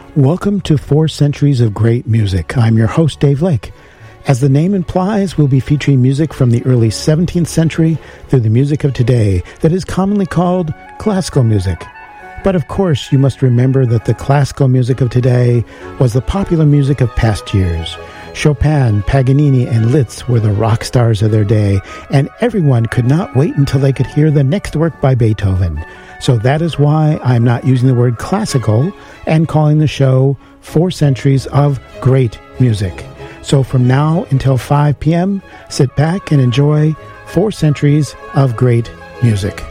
Welcome to 4 Centuries of Great Music. I'm your host, Dave Lake. As the name implies, we'll be featuring music from the early 17th century through the music of today that is commonly called classical music. But of course, you must remember that the classical music of today was the popular music of past years. Chopin, Paganini, and Liszt were the rock stars of their day, and everyone could not wait until they could hear the next work by Beethoven. So that is why I'm not using the word classical and calling the show 4 Centuries of Great Music. So from now until 5 p.m., sit back and enjoy 4 Centuries of Great Music.